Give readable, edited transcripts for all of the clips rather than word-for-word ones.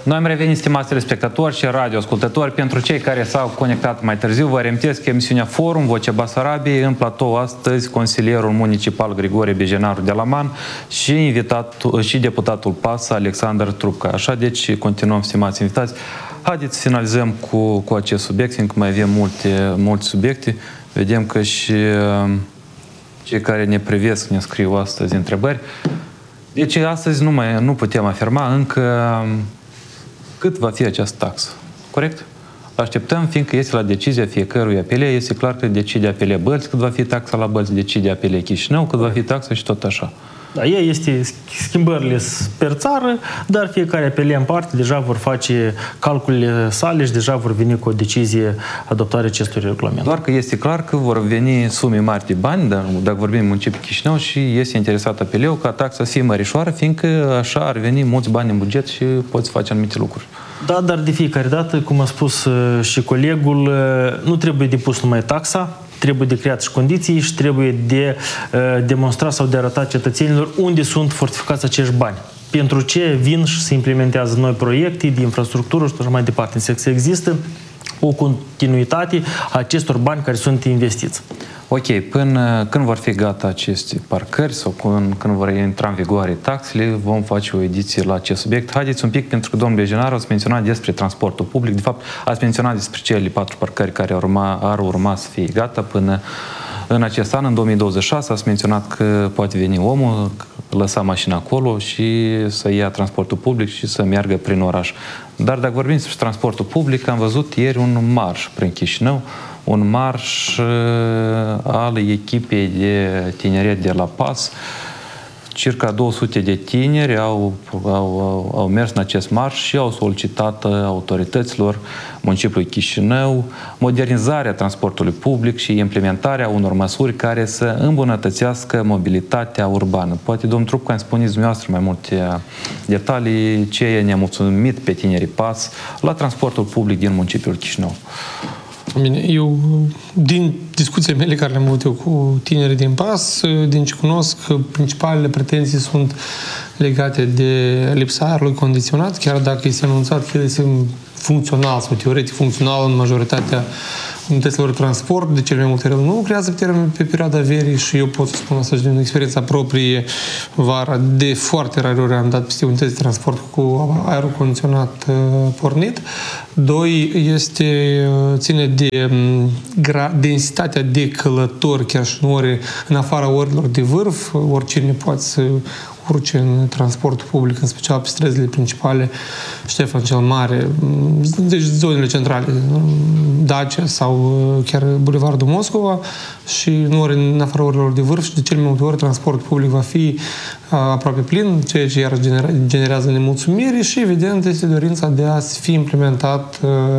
Noi am revenit, stimați telespectatori și radioascultători. Pentru cei care s-au conectat mai târziu, vă reamintesc că emisiunea Forum, Vocea Basarabiei, în platou astăzi, consilierul municipal Grigore Bejenaru de la Man și deputatul PAS, Alexandru Trubca. Așa, deci, continuăm, stimați invitați. Haideți să finalizăm cu acest subiect, fiindcă mai avem multe subiecte. Vedem că și cei care ne privesc ne scriu astăzi întrebări. Deci astăzi nu putem afirma încă cât va fi această taxă. Corect? Așteptăm, fiindcă este la decizia fiecărui apele. Este clar că decide apele Bălți cât va fi taxa la Bălți, decide apele Chișinău cât va fi taxa și tot așa. Da, ea este schimbările per țară, dar fiecare apele în parte deja vor face calculele sale și deja vor veni cu o decizie adoptarea acestui regulament. Doar că este clar că vor veni sume mari de bani, dacă vorbim în municipiul Chișinău, și este interesat apeleu ca taxa să fie mărișoară, fiindcă așa ar veni mulți bani în buget și poți face anumite lucruri. Da, dar de fiecare dată, cum a spus și colegul, nu trebuie depus numai taxa, trebuie de creat și condiții și trebuie de demonstrat sau de arătat cetățenilor unde sunt fortificați acești bani. Pentru ce vin și se implementează noi proiecte de infrastructură și așa mai departe. Să există o continuitate a acestor bani care sunt investiți. Ok, până când vor fi gata aceste parcări sau când vor intra în vigoare taxele, vom face o ediție la acest subiect. Haideți un pic, pentru că domnul Bejenaru ați menționat despre transportul public. De fapt, ați menționat despre cele 4 parcări care ar urma să fie gata până în acest an, în 2026. Ați menționat că poate veni omul, lăsa mașina acolo și să ia transportul public și să meargă prin oraș. Dar dacă vorbim despre transportul public, am văzut ieri un marș prin Chișinău, un marș al echipei de tineret de la PAS. Circa 200 de tineri au mers în acest marș și au solicitat autorităților municipiului Chișinău modernizarea transportului public și implementarea unor măsuri care să îmbunătățească mobilitatea urbană. Poate, domnul Trubca, îmi spuneți dumneavoastră mai multe detalii, ce ne-a mulțumit pe tinerii PAS la transportul public din municipiul Chișinău. Bine, eu, din discuțiile mele care le-am avut eu cu tinerii din PAS, din ce cunosc, principalele pretenții sunt legate de lipsa aerului condiționat, chiar dacă este anunțat că este funcțional sau teoretic funcțional în majoritatea unităților de transport, de cele mai multe rânduri nu lucrează pe perioada verii și eu pot să spun asta și din experiența proprie vara. De foarte rare ori am dat peste unități de transport cu aerul condiționat pornit. 2. Ține de densitatea de călători, chiar și în afara orilor de vârf. Oricine poate să urce în transportul public, în special pe străzile principale, Ștefan cel Mare, deci zonele centrale, Dacia sau chiar Bulevardul Moscova, și nu ori în afara orilor de vârf, și de cele mai multe ori transportul public va fi aproape plin, ceea ce iarăși generează nemulțumiri și, evident, este dorința de a fi implementat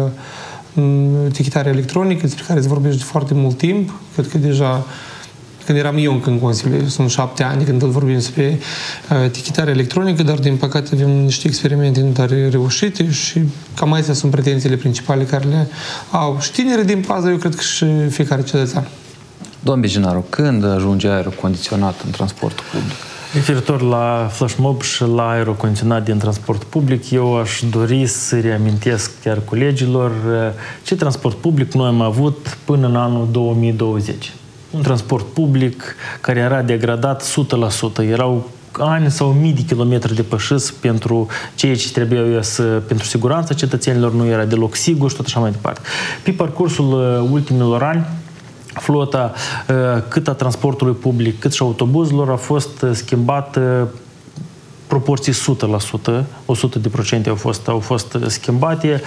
etichetarea electronică, despre care se vorbește de foarte mult timp. Cred că deja când eram eu încă în Consiliu, sunt 7 ani când îl vorbim despre etichetare electronică, dar din păcate avem niște experimente nu tare reușite și cam astea sunt pretențiile principale care le au și tinerii din PAS, eu cred că și fiecare cetățean. Domnul Bejenaru, când ajunge aerul condiționat în transportul public? Referitor la flash mob și la aerocondiționat din transport public, eu aș dori să reamintesc chiar colegilor ce transport public noi am avut până în anul 2020. Un transport public care era degradat 100%. Erau ani sau mii de kilometri depășiți pentru ceea ce trebuia pentru siguranța cetățenilor, nu era deloc sigur și tot așa mai departe. Pe parcursul ultimilor ani, flota cât a transportului public, cât și autobuzelor a fost schimbată proporții 100%, 100% au fost schimbate,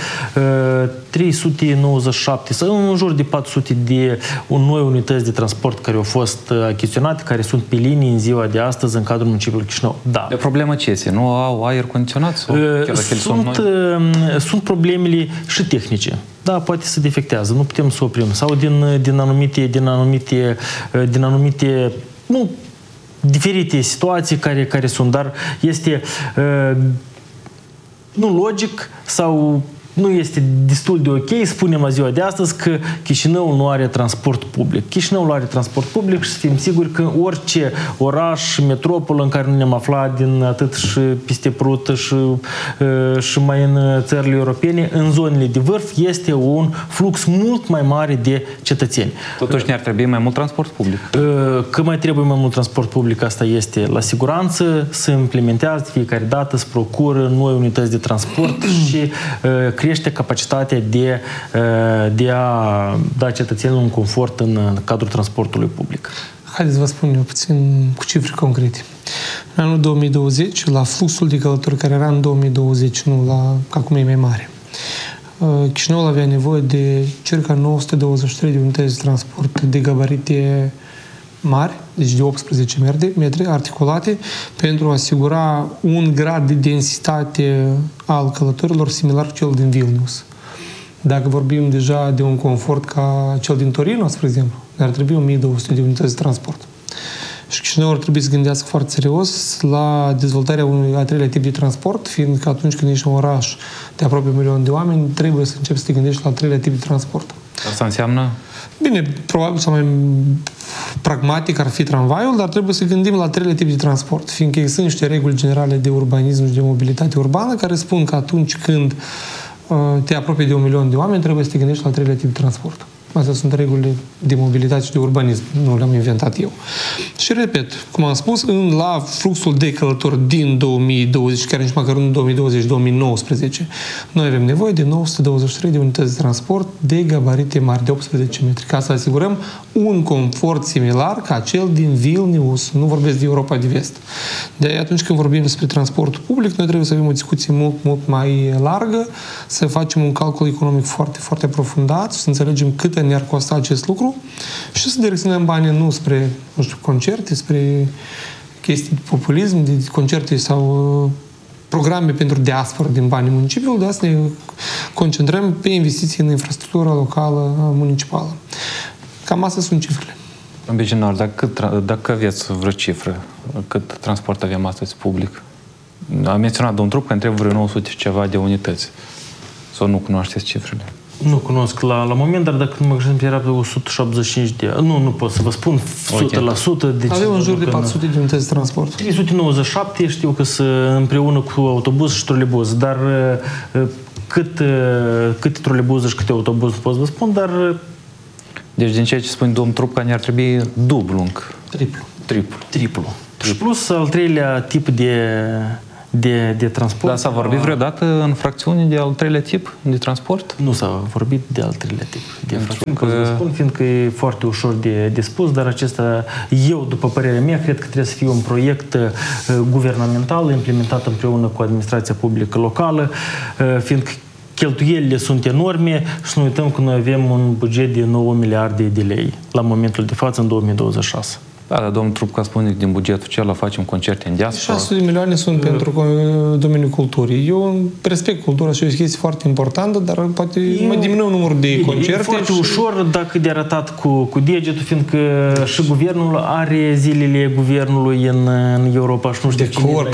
397 sau în jur de 400 de noi unități de transport care au fost achiziționate, care sunt pe linii în ziua de astăzi în cadrul municipiului Chișinău. Da. De problemă ce este? Nu au aer condiționat? Sau sunt problemele și tehnice. Da, poate să defectează, nu putem să oprim. Sau din anumite diferite situații care sunt, dar este nu logic sau nu este destul de ok, spunem la ziua de astăzi, că Chișinăul nu are transport public. Chișinăul nu are transport public și să fim siguri că orice oraș, metropolă în care nu ne-am aflat din atât și peste Prută și mai în țările europene, în zonele de vârf este un flux mult mai mare de cetățeni. Totuși ne-ar trebui mai mult transport public. Că mai trebuie mai mult transport public, asta este la siguranță, se implementează de fiecare dată, se procură noi unități de transport și crește capacitatea de a da cetățenilor un confort în cadrul transportului public. Haideți să vă spun eu puțin cu cifre concrete. În anul 2020, la fluxul de călători care era în 2020, că acum e mai mare, Chișinăul avea nevoie de circa 923 de unități de transport de gabarite mari, deci de 18 metri articulate, pentru a asigura un grad de densitate al călătorilor similar cu cel din Vilnius. Dacă vorbim deja de un confort ca cel din Torino, spre exemplu, ar trebui 1200 de unități de transport. Și Chișinăul ar trebui să gândească foarte serios la dezvoltarea unui al treilea tip de transport, fiindcă atunci când ești un oraș de aproape 1 milion de oameni, trebuie să începi să te gândești la al treilea tip de transport. Asta înseamnă? Bine, probabil sau mai pragmatic ar fi tramvaiul, dar trebuie să gândim la al treilea tip de transport, fiindcă există niște reguli generale de urbanism și de mobilitate urbană care spun că atunci când te apropii de 1 milion de oameni, trebuie să te gândești la al treilea tip de transport. Astea sunt regulile de mobilitate și de urbanism. Nu le-am inventat eu. Și repet, cum am spus, la fluxul de călători din 2020, chiar nici măcar în 2020-2019, noi avem nevoie de 923 de unități de transport de gabarite mari, de 18 metri, ca să asigurăm un confort similar ca cel din Vilnius. Nu vorbesc de Europa de Vest. De atunci când vorbim despre transportul public, noi trebuie să avem o discuție mult, mult mai largă, să facem un calcul economic foarte, foarte aprofundat, să înțelegem cât ne-ar costa acest lucru și să direcționăm banii nu spre, nu știu, concerte, spre chestii de populism, de concerte sau programe pentru diaspora din banii municipiului, dar să ne concentrăm pe investiții în infrastructura locală municipală. Cam astea sunt cifrele. Ambigenar, dacă aveți vreo cifră, cât transport avem astăzi public? Am menționat de un trup că întreb vreo 900 ceva de unități. Sau nu cunoașteți cifrele? Nu cunosc la moment, dar dacă mă gândesc, era pe 175 de... Nu pot să vă spun 100%. Deci avem în jur de 400 de unități de transport. 397 știu că împreună cu autobuz și trolebuz, dar câte trolebuze și câte autobuz pot să vă spun, dar... Deci din ceea ce spune domnul Trupca, ne-ar trebui dublu. Triplu. Și plus al treilea tip de transport. Dar s-a vorbit vreodată în fracțiune de al treilea tip de transport? Nu s-a vorbit de al treilea tip de fracțiune. Vă spun, fiindcă e foarte ușor de spus, dar acesta, eu, după părerea mea, cred că trebuie să fie un proiect guvernamental implementat împreună cu administrația publică locală, fiindcă cheltuielile sunt enorme și nu uităm că noi avem un buget de 9 miliarde de lei la momentul de față în 2026. Da, dar domnul Trupca spune că din bugetul acela facem concerte în diaspora. 600 de milioane sunt pentru domeniul culturii. Eu respect cultura și e o chestie foarte importantă, dar poate mă diminuă numărul de concerte. E foarte ușor dacă de arătat cu degetul, fiindcă și guvernul are zilele guvernului în Europa și nu știu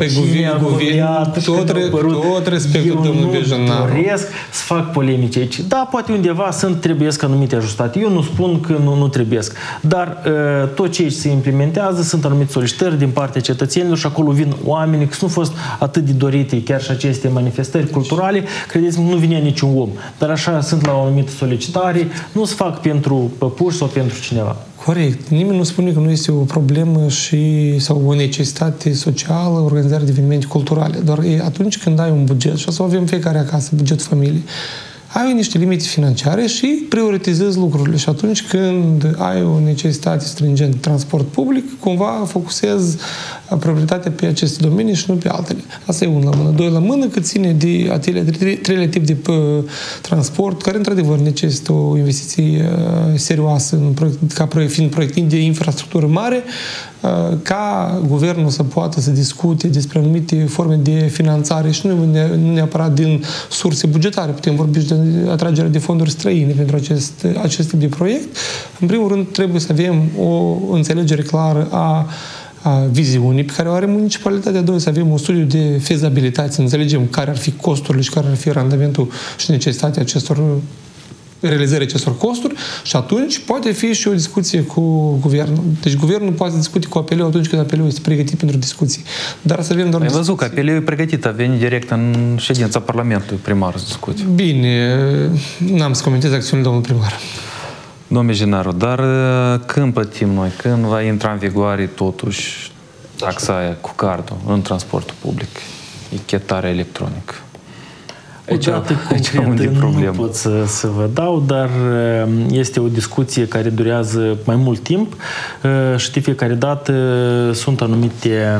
tot respectul domnul Bejenaru. Eu nu doresc să fac polemice aici. Da, poate undeva trebuiesc anumite ajustate. Eu nu spun că nu trebuiesc. Dar tot ce se implementează, sunt anumite solicitări din partea cetățenilor și acolo vin oameni că nu fost atât de dorite chiar și aceste manifestări culturale, credeți-mă, nu vine niciun om. Dar așa sunt la o anumită solicitare, nu se fac pentru păpuși sau pentru cineva. Corect. Nimeni nu spune că nu este o problemă sau o necesitate socială, organizarea de evenimente culturale. Doar atunci când ai un buget, și o să avem fiecare acasă, buget familie, ai niște limite financiare și prioritizezi lucrurile. Și atunci când ai o necesitate stringentă de transport public, cumva focusezi prioritatea pe aceste domenii și nu pe altele. Asta e unul la mână. Doi la mână, cât ține de treilea tip de transport, care într-adevăr necesită o investiție serioasă, fiind proiecte de infrastructură mare, ca guvernul să poată să discute despre anumite forme de finanțare și nu neapărat din surse bugetare. Putem vorbi și de atragerea de fonduri străine pentru acest tip de proiect. În primul rând, trebuie să avem o înțelegere clară a viziune pe care o are municipalitatea. Doi, să avem un studiu de fezabilitate, să înțelegem care ar fi costurile și care ar fi randamentul și necesitatea realizării acestor costuri și atunci poate fi și o discuție cu guvernul. Deci guvernul poate discute cu APL atunci când APL este pregătit pentru discuții. Dar să avem doar Ai văzut că APL e pregătit, a venit direct în ședința Parlamentului primar să discute. Bine, n-am să comentez acțiunile domnului primar. Domnule Genaru, dar când plătim noi? Când va intra în vigoare totuși taxa aia cu cardul în transportul public? Etichetarea electronică. Aici concret nu pot să vă dau, dar este o discuție care durează mai mult timp și de fiecare dată sunt anumite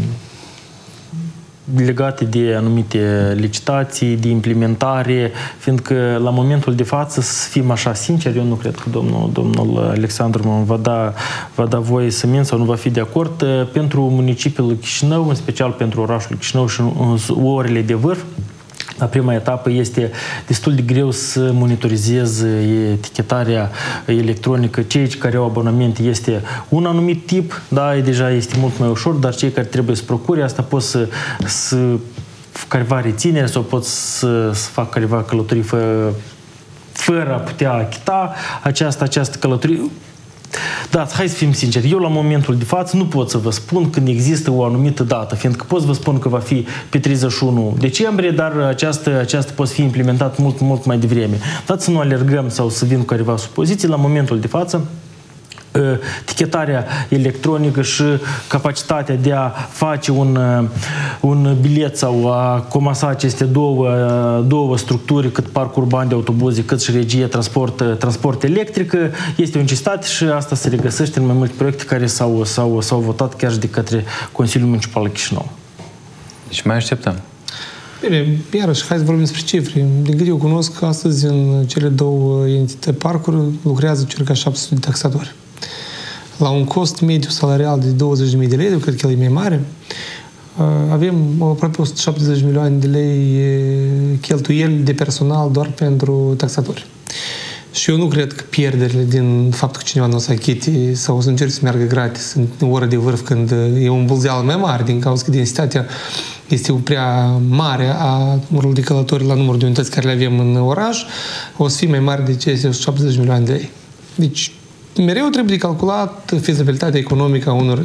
legate de anumite licitații, de implementare, fiindcă la momentul de față, să fim așa sinceri, eu nu cred că domnul Alexandru mă va da voie să mint sau nu va fi de acord, pentru municipiul Chișinău, în special pentru orașul Chișinău și orele de vârf, la prima etapă este destul de greu să monitorizez etichetarea electronică. Cei care au abonament este un anumit tip, da, deja este mult mai ușor, dar cei care trebuie să procure, asta pot să careva reținere sau pot să fac careva călătorii fără a putea achita această călătorie. Da, hai să fim sinceri, eu la momentul de față nu pot să vă spun când există o anumită dată, fiindcă pot să vă spun că va fi pe 31 decembrie, dar aceasta poate fi implementat mult mai devreme. Dați să nu alergăm sau să vin cu careva supoziții, la momentul de față etichetarea electronică și capacitatea de a face un bilet sau a comasa aceste două structuri, cât parc urban de autobuze, cât și regie transport electric, este o necesitate și asta se regăsește în mai multe proiecte care s-au votat chiar și de către Consiliul Municipal Chișinău. Deci mai așteptăm. Bine, iarăși, hai să vorbim despre cifre. Din câte eu cunosc, astăzi în cele două entități parcuri lucrează circa 700 de taxatori. La un cost mediu salarial de 20.000 de lei, eu cred că el e mai mare, avem aproape 170 milioane de lei cheltuieli de personal doar pentru taxatori. Și eu nu cred că pierderile din faptul că cineva nu o să achite sau o să încerce să meargă gratis în oră de vârf când e un bulzeală mai mare din cauza că densitatea este prea mare a numărului de călători la numărul de unități care le avem în oraș, o să fie mai mare de cei 170 milioane de lei. Deci, mereu trebuie de calculat fezabilitatea economică a unor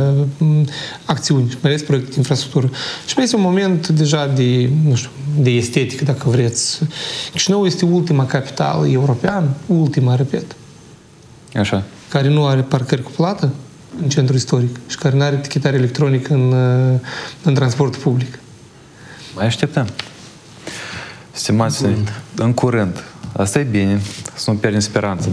acțiuni, mai ales proiecte de infrastructură. Și mai este un moment deja de, nu știu, de estetică, dacă vreți. Chișinău este ultima capitală europeană, ultima, repet, Așa. care nu are parcări cu plată în centru istoric și care nu are etichetare electronică în transportul public. Mai așteptăm. Stimați, în curând. Asta e bine, să nu pierdem speranța.